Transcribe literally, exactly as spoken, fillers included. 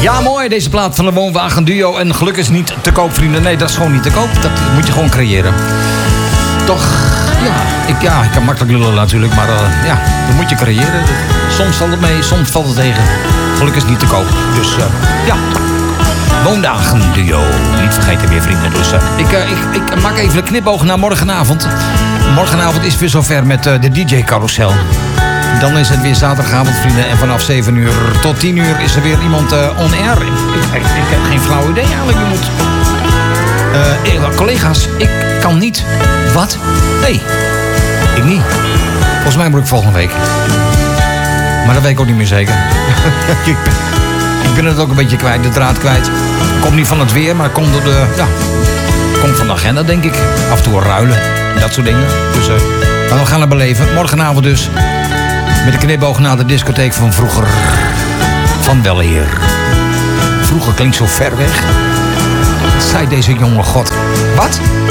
Ja, mooi, deze plaat van de Woonwagen Duo. En gelukkig is niet te koop, vrienden. Nee, dat is gewoon niet te koop. Dat moet je gewoon creëren. Toch, ja, ik, ja, ik kan makkelijk lullen natuurlijk. Maar uh, ja, dat moet je creëren. Soms valt het mee, soms valt het tegen. Gelukkig is niet te koop. Dus uh, ja, Woonwagen Duo. Niet vergeten weer, vrienden. Dus uh, ik, uh, ik, ik maak even een knipoog naar morgenavond. Morgenavond is weer zover met uh, de D J-carousel. Dan is het weer zaterdagavond, vrienden. En vanaf zeven uur tot tien uur is er weer iemand uh, on air. Ik, ik, ik heb geen flauw idee eigenlijk. Je moet... Uh, collega's, ik kan niet. Wat? Nee, ik niet. Volgens mij moet ik volgende week. Maar dat weet ik ook niet meer zeker. ik, ben, ik ben het ook een beetje kwijt, de draad kwijt. Komt niet van het weer, maar komt door de... Ja, komt van de agenda, denk ik. Af en toe ruilen. Dat soort dingen. Dus uh, we gaan het beleven. Morgenavond dus. Met de knipoog naar de discotheek van vroeger. Van weleer. Vroeger klinkt zo ver weg. Zei deze jonge god. Wat?